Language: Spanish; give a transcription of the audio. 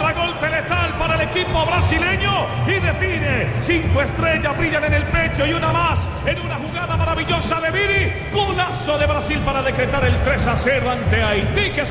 golpe letal para el equipo brasileño y define. 5 estrellas brillan en el pecho y una más en una jugada maravillosa de Vini. Golazo de Brasil para decretar el 3-0 ante Haití.